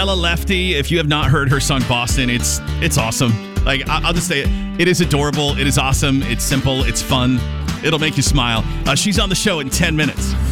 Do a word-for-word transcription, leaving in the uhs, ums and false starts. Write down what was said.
Ella Lefty, if you have not heard her song Boston, it's it's awesome. Like, I- I'll just say it. It is adorable. It is awesome. It's simple. It's fun. It'll make you smile. Uh, she's on the show in ten minutes.